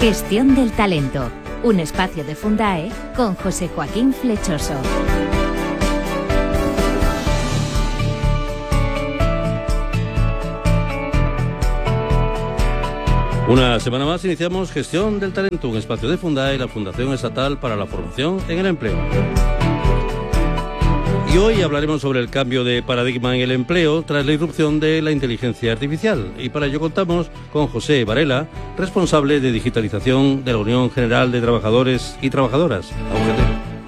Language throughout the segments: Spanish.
Gestión del talento, un espacio de Fundae con José Joaquín Flechoso. Una semana más iniciamos Gestión del Talento, un espacio de Fundae, la Fundación Estatal para la Formación en el Empleo. Y hoy hablaremos sobre el cambio de paradigma en el empleo tras la irrupción de la inteligencia artificial. Y para ello contamos con José Varela, responsable de digitalización de la Unión General de Trabajadores y Trabajadoras, la UGT.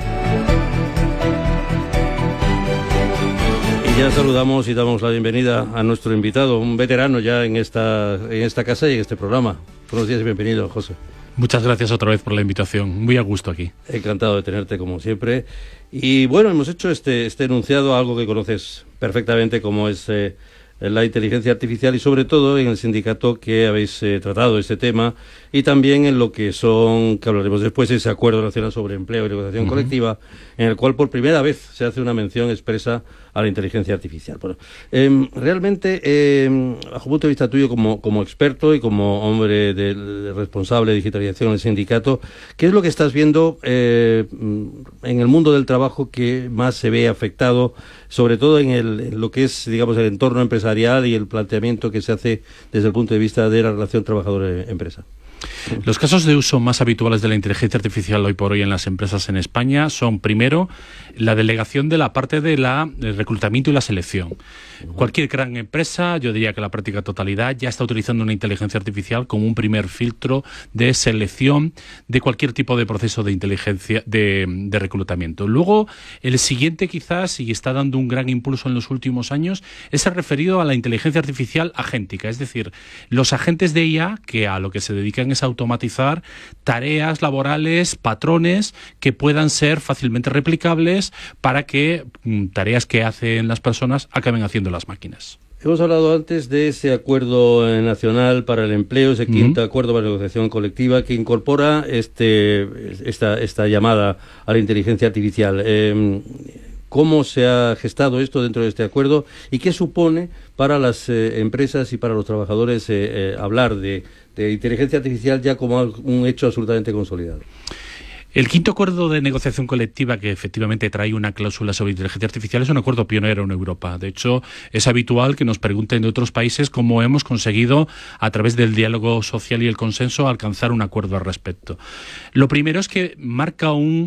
Y ya saludamos y damos la bienvenida a nuestro invitado, un veterano ya en esta casa y en este programa. Buenos días y bienvenido, José. Muchas gracias otra vez por la invitación, muy a gusto aquí. Encantado de tenerte como siempre. Y bueno, hemos hecho este enunciado, algo que conoces perfectamente, como es la inteligencia artificial, y sobre todo en el sindicato que habéis tratado este tema, y también en lo que hablaremos después, ese Acuerdo Nacional sobre Empleo y Negociación Colectiva, en el cual por primera vez se hace una mención expresa a la inteligencia artificial. Bueno, realmente, bajo el punto de vista tuyo como experto y como hombre responsable de digitalización en el sindicato, ¿qué es lo que estás viendo en el mundo del trabajo que más se ve afectado, sobre todo en lo que es, digamos, el entorno empresarial y el planteamiento que se hace desde el punto de vista de la relación trabajador-empresa? Los casos de uso más habituales de la inteligencia artificial hoy por hoy en las empresas en España son, primero, la delegación de la parte del reclutamiento y la selección. Cualquier gran empresa, yo diría que la práctica totalidad, ya está utilizando una inteligencia artificial como un primer filtro de selección de cualquier tipo de proceso de inteligencia de reclutamiento. Luego, el siguiente quizás, y está dando un gran impulso en los últimos años, es el referido a la inteligencia artificial agéntica, es decir, los agentes de IA que a lo que se dedican es automatizar tareas laborales, patrones que puedan ser fácilmente replicables para que tareas que hacen las personas acaben haciendo las máquinas. Hemos hablado antes de ese Acuerdo Nacional para el Empleo, ese quinto Acuerdo para la Negociación Colectiva que incorpora esta llamada a la inteligencia artificial. ¿Cómo se ha gestado esto dentro de este acuerdo y qué supone para las empresas y para los trabajadores hablar de inteligencia artificial ya como un hecho absolutamente consolidado? El quinto acuerdo de negociación colectiva, que efectivamente trae una cláusula sobre inteligencia artificial, es un acuerdo pionero en Europa. De hecho, es habitual que nos pregunten de otros países cómo hemos conseguido, a través del diálogo social y el consenso, alcanzar un acuerdo al respecto. Lo primero es que marca un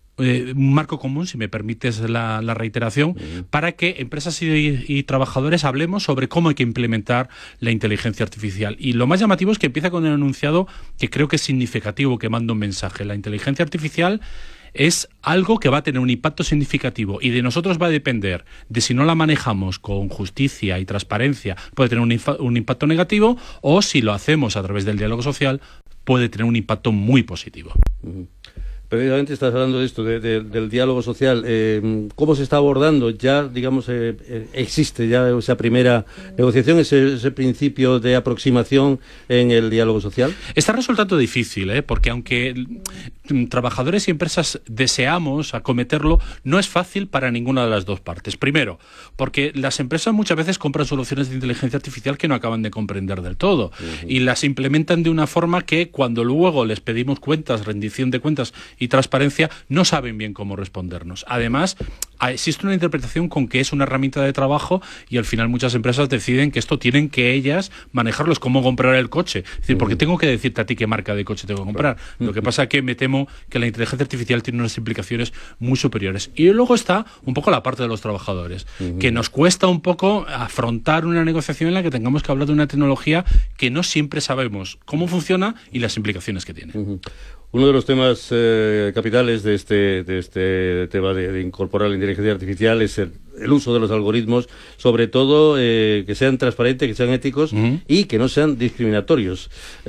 marco común, si me permites la reiteración, para que empresas y trabajadores hablemos sobre cómo hay que implementar la inteligencia artificial. Y lo más llamativo es que empieza con el enunciado que creo que es significativo, que manda un mensaje. La inteligencia artificial es algo que va a tener un impacto significativo y de nosotros va a depender de si no la manejamos con justicia y transparencia, puede tener un impacto negativo, o si lo hacemos a través del diálogo social, puede tener un impacto muy positivo. Precisamente estás hablando de esto, del diálogo social. ¿Cómo se está abordando? Ya, digamos, existe ya esa primera negociación, ese principio de aproximación en el diálogo social. Está resultando difícil, porque aunque trabajadores y empresas deseamos acometerlo, no es fácil para ninguna de las dos partes. Primero, porque las empresas muchas veces compran soluciones de inteligencia artificial que no acaban de comprender del todo y las implementan de una forma que cuando luego les pedimos cuentas, rendición de cuentas y transparencia, no saben bien cómo respondernos. Además, existe una interpretación con que es una herramienta de trabajo y al final muchas empresas deciden que esto tienen que ellas manejarlo. Es como comprar el coche. Es decir, porque tengo que decirte a ti qué marca de coche tengo que comprar. Lo que pasa es que me temo que la inteligencia artificial tiene unas implicaciones muy superiores. Y luego está un poco la parte de los trabajadores, que nos cuesta un poco afrontar una negociación en la que tengamos que hablar de una tecnología que no siempre sabemos cómo funciona y las implicaciones que tiene. Uno de los temas capitales de este tema de incorporar la inteligencia artificial es el uso de los algoritmos, sobre todo que sean transparentes, que sean éticos y que no sean discriminatorios.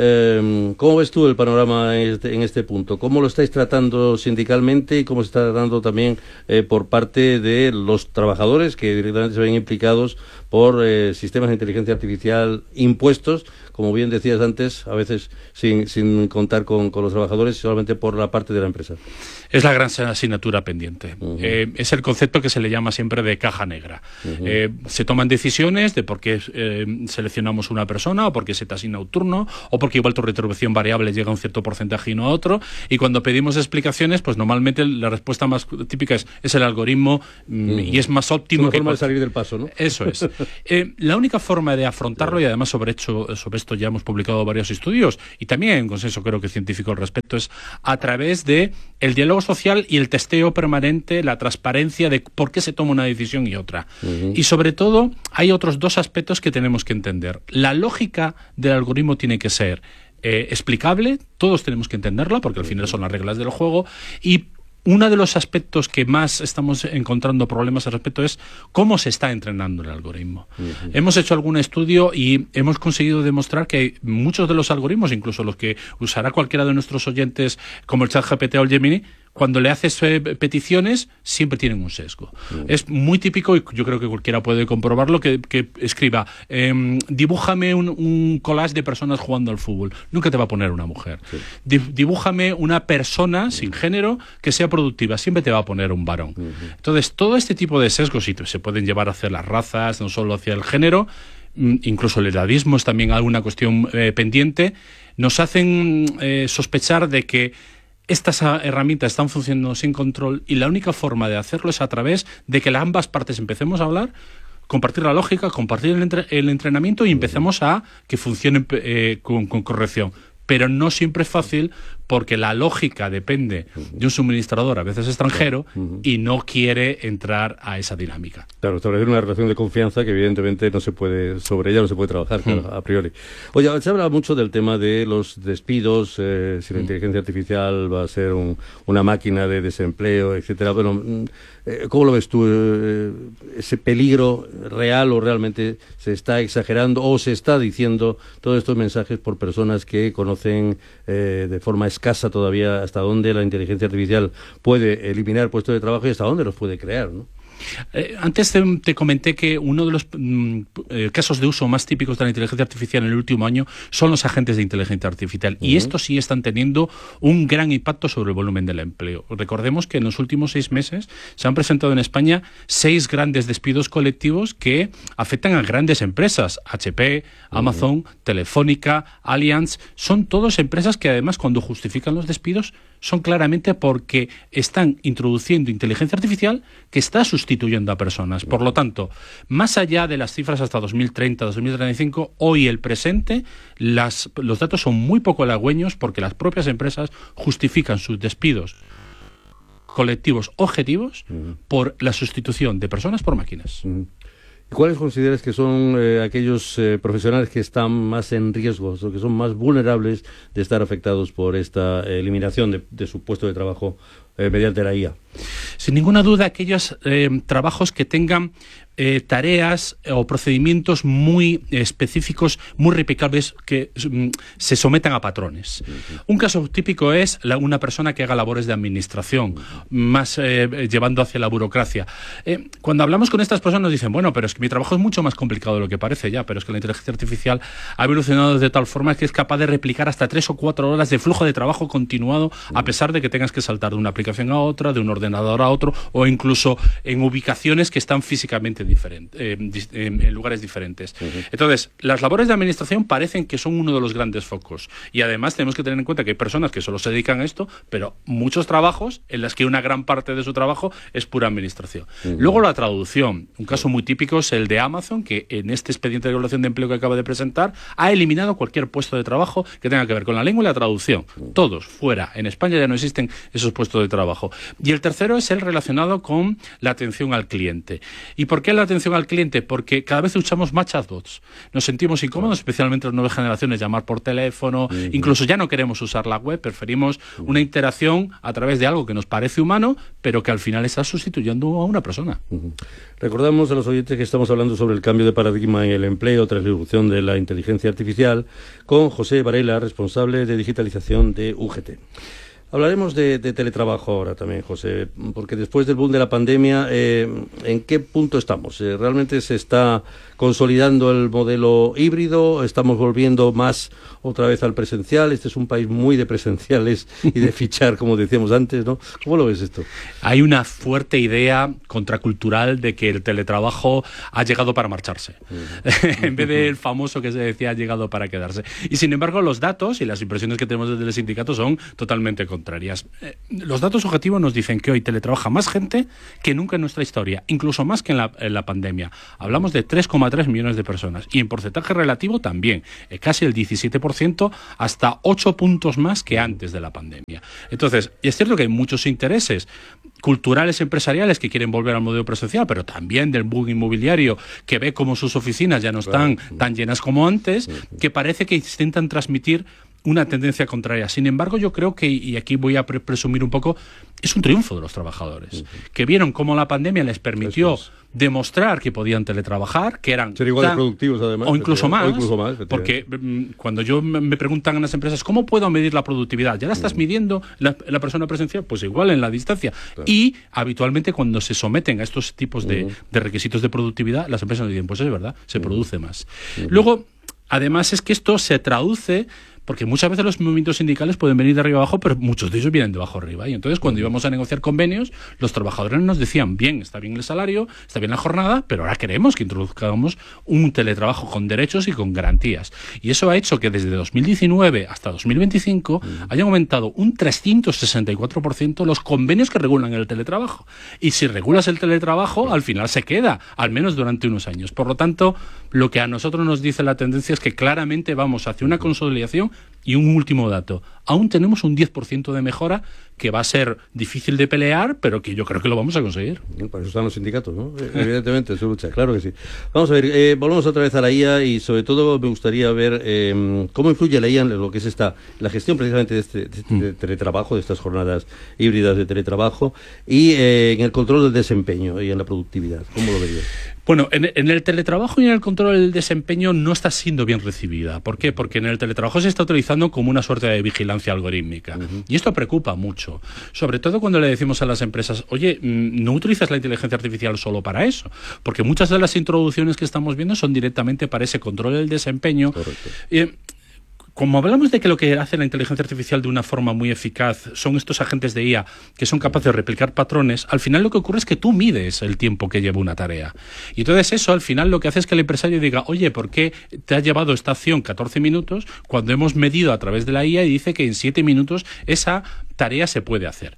¿Cómo ves tú el panorama en este punto? ¿Cómo lo estáis tratando sindicalmente y cómo se está tratando también por parte de los trabajadores que directamente se ven implicados por sistemas de inteligencia artificial impuestos como bien decías antes, a veces sin contar con los trabajadores, solamente por la parte de la empresa. Es la gran asignatura pendiente. Es el concepto que se le llama siempre de caja negra. Se toman decisiones de por qué seleccionamos una persona, o por qué se te asigna un turno, o porque igual tu retribución variable llega a un cierto porcentaje y no a otro, y cuando pedimos explicaciones, pues normalmente la respuesta más típica es el algoritmo y es más óptimo. Es una forma de salir del paso, ¿no? Eso es. La única forma de afrontarlo, y además sobre esto ya hemos publicado varios estudios, y también hay un consenso creo que científico al respecto, es a través de el diálogo social y el testeo permanente, la transparencia de por qué se toma una decisión y otra. Y sobre todo, hay otros dos aspectos que tenemos que entender. La lógica del algoritmo tiene que ser explicable, todos tenemos que entenderla, porque al final son las reglas del juego, y uno de los aspectos que más estamos encontrando problemas al respecto es cómo se está entrenando el algoritmo. Hemos hecho algún estudio y hemos conseguido demostrar que muchos de los algoritmos, incluso los que usará cualquiera de nuestros oyentes, como el ChatGPT o el Gemini, cuando le haces peticiones, siempre tienen un sesgo. Es muy típico, y yo creo que cualquiera puede comprobarlo, que escriba, dibújame un collage de personas jugando al fútbol. Nunca te va a poner una mujer. Sí. Dibújame una persona sin género que sea productiva. Siempre te va a poner un varón. Entonces, todo este tipo de sesgos se pueden llevar hacia las razas, no solo hacia el género, incluso el edadismo es también alguna cuestión pendiente, nos hacen sospechar de que estas herramientas están funcionando sin control, y la única forma de hacerlo es a través de que ambas partes empecemos a hablar, compartir la lógica, compartir el entrenamiento y empecemos a que funcionen con corrección. Pero no siempre es fácil, porque la lógica depende de un suministrador, a veces extranjero, y no quiere entrar a esa dinámica. Claro, establecer una relación de confianza que evidentemente sobre ella no se puede trabajar, claro, a priori. Oye, se habla mucho del tema de los despidos, si la inteligencia artificial va a ser una máquina de desempleo, etcétera. Bueno, ¿cómo lo ves tú? ¿Ese peligro real o realmente se está exagerando o se está diciendo todos estos mensajes por personas que conocen de forma escasa todavía hasta dónde la inteligencia artificial puede eliminar puestos de trabajo y hasta dónde los puede crear, ¿no? Antes te comenté que uno de los casos de uso más típicos de la inteligencia artificial en el último año son los agentes de inteligencia artificial, y estos sí están teniendo un gran impacto sobre el volumen del empleo. Recordemos que en los últimos 6 meses se han presentado en España 6 grandes despidos colectivos que afectan a grandes empresas: HP, Amazon, Telefónica, Allianz. Son todas empresas que además, cuando justifican los despidos, son claramente porque están introduciendo inteligencia artificial que está sustituyendo a personas. Por lo tanto, más allá de las cifras hasta 2030, 2035, hoy el presente, los datos son muy poco halagüeños, porque las propias empresas justifican sus despidos colectivos objetivos por la sustitución de personas por máquinas. ¿Cuáles consideras que son aquellos profesionales que están más en riesgo o que son más vulnerables de estar afectados por esta eliminación de su puesto de trabajo mediante la IA? Sin ninguna duda, aquellos trabajos que tengan tareas o procedimientos muy específicos, muy replicables, que se sometan a patrones. Un caso típico es una persona que haga labores de administración, más llevando hacia la burocracia. Cuando hablamos con estas personas nos dicen, bueno, pero es que mi trabajo es mucho más complicado de lo que parece ya, pero es que la inteligencia artificial ha evolucionado de tal forma que es capaz de replicar hasta 3 o 4 horas de flujo de trabajo continuado, a pesar de que tengas que saltar de una aplicación a otra, de un ordenador a otro, o incluso en ubicaciones que están físicamente diferentes, en lugares diferentes. Entonces, las labores de administración parecen que son uno de los grandes focos, y además tenemos que tener en cuenta que hay personas que solo se dedican a esto, pero muchos trabajos en los que una gran parte de su trabajo es pura administración. Luego, la traducción. Un caso muy típico es el de Amazon, que en este expediente de regulación de empleo que acaba de presentar ha eliminado cualquier puesto de trabajo que tenga que ver con la lengua y la traducción. Todos fuera. En España ya no existen esos puestos de trabajo. Y el tercero es el relacionado con la atención al cliente. ¿Y por qué la atención al cliente? Porque cada vez usamos más chatbots. Nos sentimos incómodos, especialmente las nuevas generaciones, llamar por teléfono, incluso ya no queremos usar la web, preferimos una interacción a través de algo que nos parece humano, pero que al final está sustituyendo a una persona. Recordamos a los oyentes que estamos hablando sobre el cambio de paradigma en el empleo tras la irrupción de la inteligencia artificial con José Varela, responsable de digitalización de UGT. Hablaremos de teletrabajo ahora también, José, porque después del boom de la pandemia, ¿en qué punto estamos? ¿Realmente se está consolidando el modelo híbrido? ¿Estamos volviendo más otra vez al presencial? Este es un país muy de presenciales y de fichar, como decíamos antes, ¿no? ¿Cómo lo ves esto? Hay una fuerte idea contracultural de que el teletrabajo ha llegado para marcharse, en vez del famoso que se decía ha llegado para quedarse. Y sin embargo, los datos y las impresiones que tenemos desde el sindicato son totalmente contrarias. Los datos objetivos nos dicen que hoy teletrabaja más gente que nunca en nuestra historia, incluso más que en la pandemia. Hablamos de 3,3 millones de personas y en porcentaje relativo también, casi el 17%, hasta 8 puntos más que antes de la pandemia. Entonces, es cierto que hay muchos intereses culturales, empresariales que quieren volver al modelo presencial, pero también del boom inmobiliario que ve como sus oficinas ya no están tan llenas como antes, que parece que intentan transmitir una tendencia contraria. Sin embargo, yo creo que, y aquí voy a presumir un poco, es un triunfo de los trabajadores, que vieron cómo la pandemia les permitió demostrar que podían teletrabajar, que eran ser igual de productivos además, o incluso más, porque cuando yo me preguntan en las empresas ¿cómo puedo medir la productividad? ¿Ya la estás midiendo la persona presencial? Pues igual en la distancia. Claro. Y habitualmente cuando se someten a estos tipos de requisitos de productividad, las empresas nos dicen, pues es verdad, se produce más. Luego, además es que esto se traduce, porque muchas veces los movimientos sindicales pueden venir de arriba abajo, pero muchos de ellos vienen de abajo arriba. Y entonces, cuando íbamos a negociar convenios, los trabajadores nos decían, bien, está bien el salario, está bien la jornada, pero ahora queremos que introduzcamos un teletrabajo con derechos y con garantías. Y eso ha hecho que desde 2019 hasta 2025 hayan aumentado un 364% los convenios que regulan el teletrabajo. Y si regulas el teletrabajo, al final se queda, al menos durante unos años. Por lo tanto, lo que a nosotros nos dice la tendencia es que claramente vamos hacia una consolidación. Y un último dato, aún tenemos un 10% de mejora que va a ser difícil de pelear, pero que yo creo que lo vamos a conseguir. Para eso están los sindicatos, ¿no? Evidentemente, su lucha, claro que sí. Vamos a ver, volvemos otra vez a la IA y sobre todo me gustaría ver cómo influye la IA en lo que es la gestión precisamente de este teletrabajo, de estas jornadas híbridas de teletrabajo y en el control del desempeño y en la productividad. ¿Cómo lo verías? Bueno, en el teletrabajo y en el control del desempeño no está siendo bien recibida. ¿Por qué? Porque en el teletrabajo se está utilizando como una suerte de vigilancia algorítmica. Y esto preocupa mucho. Sobre todo cuando le decimos a las empresas, oye, no utilizas la inteligencia artificial solo para eso. Porque muchas de las introducciones que estamos viendo son directamente para ese control del desempeño. Correcto. Como hablamos de que lo que hace la inteligencia artificial de una forma muy eficaz son estos agentes de IA que son capaces de replicar patrones, al final lo que ocurre es que tú mides el tiempo que lleva una tarea. Y entonces eso al final lo que hace es que el empresario diga, oye, ¿por qué te ha llevado esta acción 14 minutos cuando hemos medido a través de la IA y dice que en 7 minutos esa tarea se puede hacer?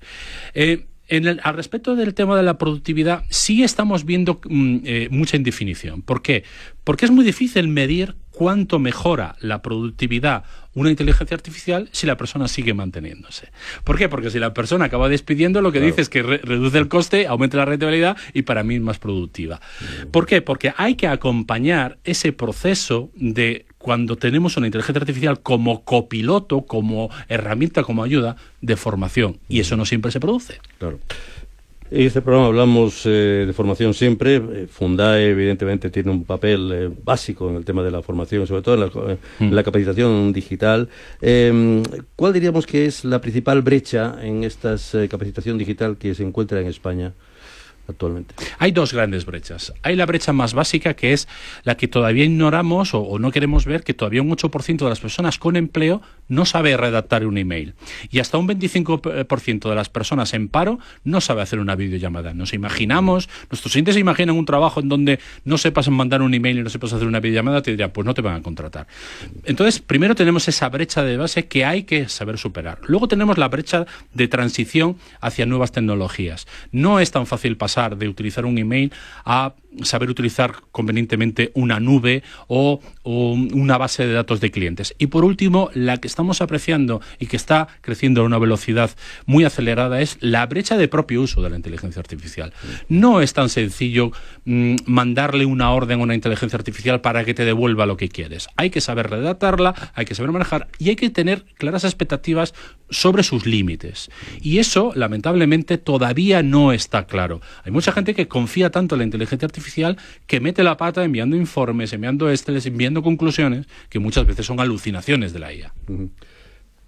Al respecto del tema de la productividad, sí estamos viendo mucha indefinición. ¿Por qué? Porque es muy difícil medir cuánto mejora la productividad una inteligencia artificial si la persona sigue manteniéndose. ¿Por qué? Porque si la persona acaba despidiendo, lo que dice es que reduce el coste, aumenta la rentabilidad y para mí es más productiva. ¿Por qué? Porque hay que acompañar ese proceso de cuando tenemos una inteligencia artificial como copiloto, como herramienta, como ayuda de formación. Y eso no siempre se produce. Claro. En este programa hablamos de formación siempre. Fundae, evidentemente, tiene un papel básico en el tema de la formación, sobre todo en la capacitación digital. ¿Cuál diríamos que es la principal brecha en esta capacitación digital que se encuentra en España actualmente? Hay dos grandes brechas. Hay la brecha más básica, que es la que todavía ignoramos o no queremos ver, que todavía un 8% de las personas con empleo no sabe redactar un email. Y hasta un 25% de las personas en paro no sabe hacer una videollamada. Nuestros clientes se imaginan un trabajo en donde no sepas mandar un email y no sepas hacer una videollamada, te dirían, pues no te van a contratar. Entonces, primero tenemos esa brecha de base que hay que saber superar. Luego tenemos la brecha de transición hacia nuevas tecnologías. No es tan fácil pasar de utilizar un email a saber utilizar convenientemente una nube o una base de datos de clientes. Y por último, la que estamos apreciando y que está creciendo a una velocidad muy acelerada es la brecha de propio uso de la inteligencia artificial. No es tan sencillo mandarle una orden a una inteligencia artificial para que te devuelva lo que quieres. Hay que saber redactarla, hay que saber manejar y hay que tener claras expectativas sobre sus límites. Y eso, lamentablemente, todavía no está claro. Hay mucha gente que confía tanto en la inteligencia artificial que mete la pata enviando informes, enviando enviando conclusiones, que muchas veces son alucinaciones de la IA.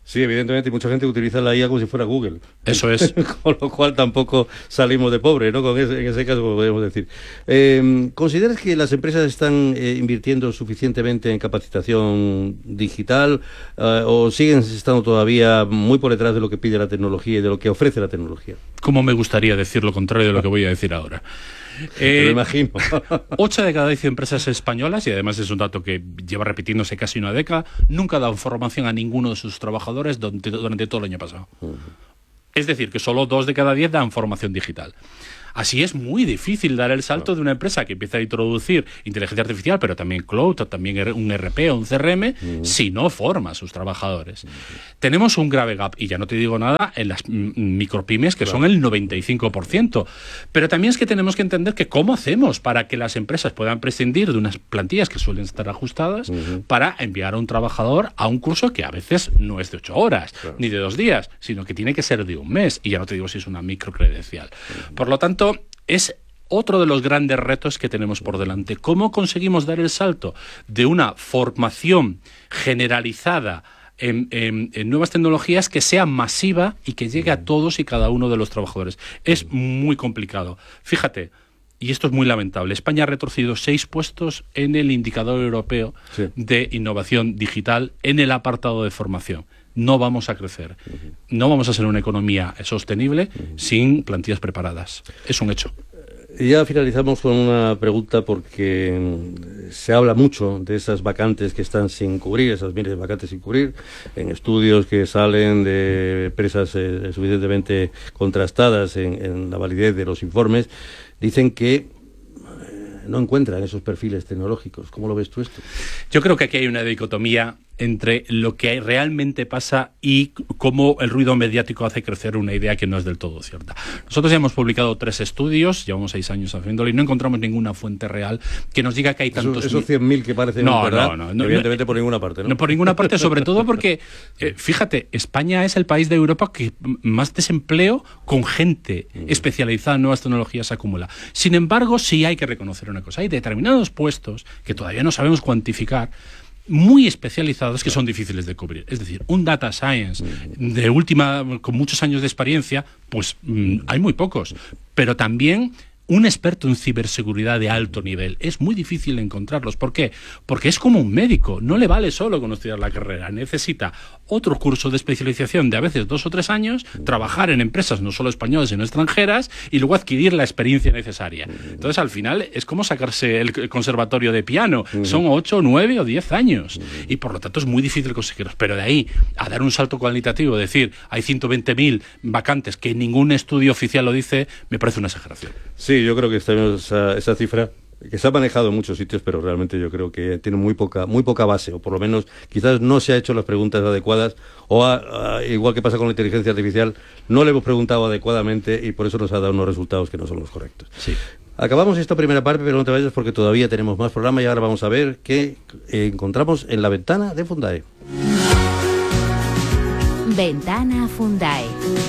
Sí, evidentemente, mucha gente utiliza la IA como si fuera Google. Eso es. Con lo cual tampoco salimos de pobre, ¿no? En ese caso, podemos decir. ¿Consideras que las empresas están invirtiendo suficientemente en capacitación digital o siguen estando todavía muy por detrás de lo que pide la tecnología y de lo que ofrece la tecnología? ¿Cómo me gustaría decir lo contrario de lo que voy a decir ahora? Me lo imagino. 8 de cada 10 empresas españolas, y además es un dato que lleva repitiéndose casi una década, nunca dan formación a ninguno de sus trabajadores durante todo el año pasado. Es decir, que solo 2 de cada 10 dan formación digital. Así es muy difícil dar el salto de una empresa que empieza a introducir inteligencia artificial, pero también cloud, o también un RP o un CRM, si no forma a sus trabajadores. Tenemos un grave gap, y ya no te digo nada, en las micropymes, que son el 95%. Pero también es que tenemos que entender que cómo hacemos para que las empresas puedan prescindir de unas plantillas que suelen estar ajustadas para enviar a un trabajador a un curso que a veces no es de 8 horas, ni de 2 días, sino que tiene que ser de un mes, y ya no te digo si es una microcredencial. Por lo tanto, es otro de los grandes retos que tenemos por delante. ¿Cómo conseguimos dar el salto de una formación generalizada en nuevas tecnologías que sea masiva y que llegue a todos y cada uno de los trabajadores? Es muy complicado. Fíjate, y esto es muy lamentable, España ha retrocedido 6 puestos en el indicador europeo de innovación digital en el apartado de formación. No vamos a crecer. No vamos a ser una economía sostenible sin plantillas preparadas. Es un hecho. Y ya finalizamos con una pregunta, porque se habla mucho de esas vacantes que están sin cubrir, esas miles de vacantes sin cubrir, en estudios que salen de empresas suficientemente contrastadas en la validez de los informes. Dicen que no encuentran esos perfiles tecnológicos. ¿Cómo lo ves tú esto? Yo creo que aquí hay una dicotomía entre lo que realmente pasa y cómo el ruido mediático hace crecer una idea que no es del todo cierta. Nosotros ya hemos publicado 3 estudios, llevamos 6 años haciéndolo, y no encontramos ninguna fuente real que nos diga que hay tantos... Esos 100.000 que parecen verdad, evidentemente por ninguna parte, ¿no? No por ninguna parte, sobre todo porque, fíjate, España es el país de Europa que más desempleo con gente especializada en nuevas tecnologías acumula. Sin embargo, sí hay que reconocer una cosa. Hay determinados puestos que todavía no sabemos cuantificar, muy especializados, que son difíciles de cubrir. Es decir, un data science con muchos años de experiencia, pues hay muy pocos. Pero también un experto en ciberseguridad de alto nivel. Es muy difícil encontrarlos. ¿Por qué? Porque es como un médico. No le vale solo con estudiar la carrera. Necesita otro curso de especialización de a veces 2 o 3 años, trabajar en empresas no solo españolas sino extranjeras, y luego adquirir la experiencia necesaria. Entonces, al final, es como sacarse el conservatorio de piano. Son 8, 9 o 10 años. Y por lo tanto es muy difícil conseguirlos. Pero de ahí a dar un salto cualitativo, decir, hay 120.000 vacantes que ningún estudio oficial lo dice, me parece una exageración. Sí, yo creo que esa cifra, que se ha manejado en muchos sitios, pero realmente yo creo que tiene muy poca base, o por lo menos quizás no se ha hecho las preguntas adecuadas, o igual que pasa con la inteligencia artificial, no le hemos preguntado adecuadamente y por eso nos ha dado unos resultados que no son los correctos. Sí. Acabamos esta primera parte, pero no te vayas porque todavía tenemos más programa, y ahora vamos a ver qué encontramos en la ventana de Fundae. Ventana Fundae.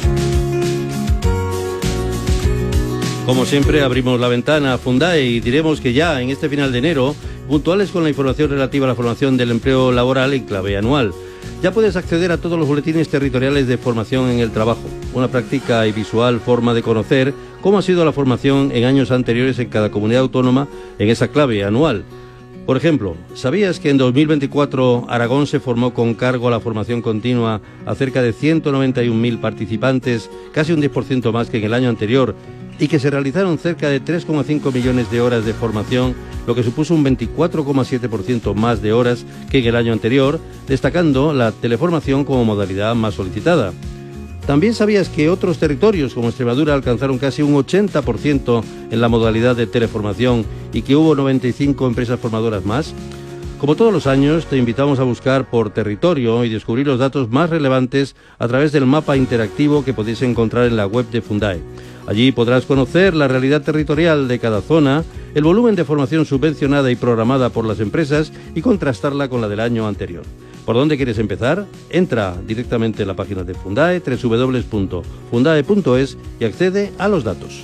Como siempre, abrimos la ventana a Fundae y diremos que ya en este final de enero, puntuales con la información relativa a la formación del empleo laboral en clave anual, ya puedes acceder a todos los boletines territoriales de formación en el trabajo, una práctica y visual forma de conocer cómo ha sido la formación en años anteriores en cada comunidad autónoma en esa clave anual. Por ejemplo, ¿sabías que en 2024 Aragón se formó con cargo a la formación continua a cerca de 191.000 participantes, casi un 10% más que en el año anterior, y que se realizaron cerca de 3,5 millones de horas de formación, lo que supuso un 24,7% más de horas que en el año anterior, destacando la teleformación como modalidad más solicitada? ¿También sabías que otros territorios como Extremadura alcanzaron casi un 80% en la modalidad de teleformación y que hubo 95 empresas formadoras más? Como todos los años, te invitamos a buscar por territorio y descubrir los datos más relevantes a través del mapa interactivo que podéis encontrar en la web de Fundae. Allí podrás conocer la realidad territorial de cada zona, el volumen de formación subvencionada y programada por las empresas y contrastarla con la del año anterior. ¿Por dónde quieres empezar? Entra directamente en la página de Fundae, www.fundae.es, y accede a los datos.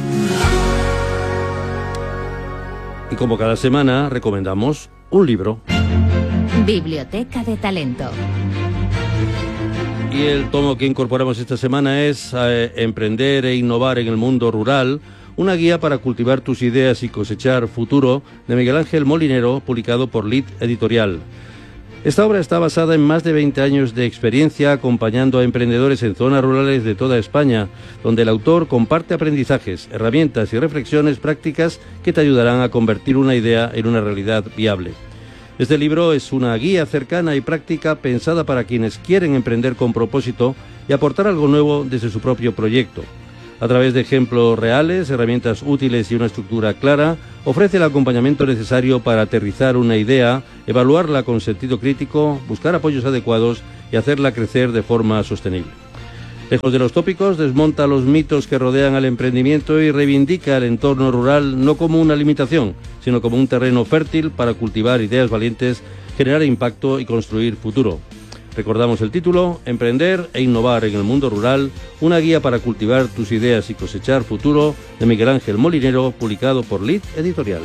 Y como cada semana, recomendamos un libro. Biblioteca de Talento. Y el tomo que incorporamos esta semana es Emprender e innovar en el mundo rural, una guía para cultivar tus ideas y cosechar futuro, de Miguel Ángel Molinero, publicado por Lid Editorial. Esta obra está basada en más de 20 años de experiencia acompañando a emprendedores en zonas rurales de toda España, donde el autor comparte aprendizajes, herramientas y reflexiones prácticas que te ayudarán a convertir una idea en una realidad viable. Este libro es una guía cercana y práctica pensada para quienes quieren emprender con propósito y aportar algo nuevo desde su propio proyecto. A través de ejemplos reales, herramientas útiles y una estructura clara, ofrece el acompañamiento necesario para aterrizar una idea, evaluarla con sentido crítico, buscar apoyos adecuados y hacerla crecer de forma sostenible. Lejos de los tópicos, desmonta los mitos que rodean al emprendimiento y reivindica el entorno rural no como una limitación, sino como un terreno fértil para cultivar ideas valientes, generar impacto y construir futuro. Recordamos el título: Emprender e innovar en el mundo rural, una guía para cultivar tus ideas y cosechar futuro, de Miguel Ángel Molinero, publicado por Lid Editorial.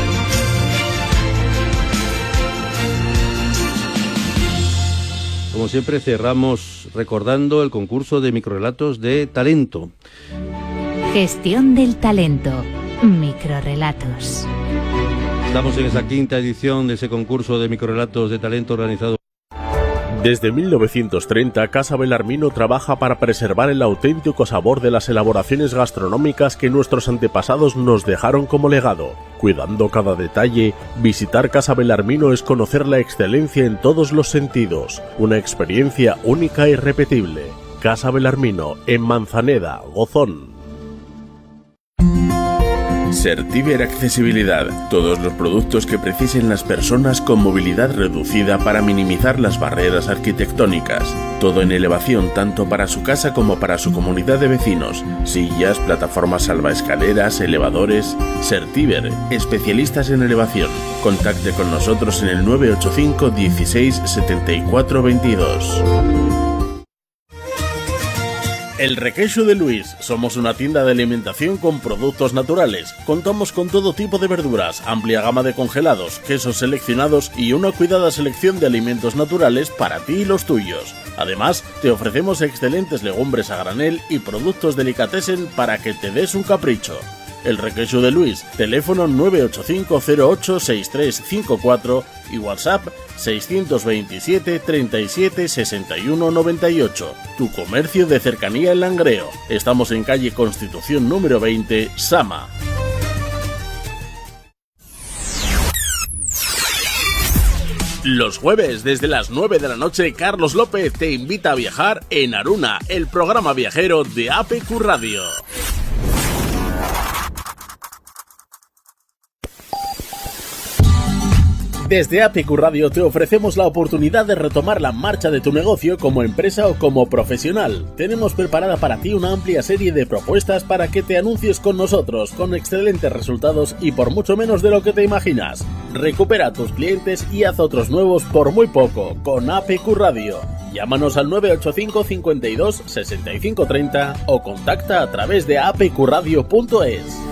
Como siempre, cerramos recordando el concurso de microrelatos de talento. Gestión del talento. Microrelatos. Estamos en esa quinta edición de ese concurso de microrelatos de talento organizado. Desde 1930, Casa Belarmino trabaja para preservar el auténtico sabor de las elaboraciones gastronómicas que nuestros antepasados nos dejaron como legado. Cuidando cada detalle, visitar Casa Belarmino es conocer la excelencia en todos los sentidos. Una experiencia única e irrepetible. Casa Belarmino, en Manzaneda, Gozón. Certiver Accesibilidad. Todos los productos que precisen las personas con movilidad reducida para minimizar las barreras arquitectónicas. Todo en elevación tanto para su casa como para su comunidad de vecinos. Sillas, plataformas salvaescaleras, elevadores. Certiver, especialistas en elevación. Contacte con nosotros en el 985 16 74 22. El Requeixo de Luis. Somos una tienda de alimentación con productos naturales. Contamos con todo tipo de verduras, amplia gama de congelados, quesos seleccionados y una cuidada selección de alimentos naturales para ti y los tuyos. Además, te ofrecemos excelentes legumbres a granel y productos delicatessen para que te des un capricho. El Requeixo de Luis, teléfono 985086354 y WhatsApp 627 37 61 98. Tu comercio de cercanía en Langreo. Estamos en calle Constitución número 20, Sama. Los jueves, desde las 9 de la noche, Carlos López te invita a viajar en Aruna, el programa viajero de APQ Radio. Desde APQ Radio te ofrecemos la oportunidad de retomar la marcha de tu negocio como empresa o como profesional. Tenemos preparada para ti una amplia serie de propuestas para que te anuncies con nosotros, con excelentes resultados y por mucho menos de lo que te imaginas. Recupera a tus clientes y haz otros nuevos por muy poco, con APQ Radio. Llámanos al 985 52 65 30 o contacta a través de apqradio.es.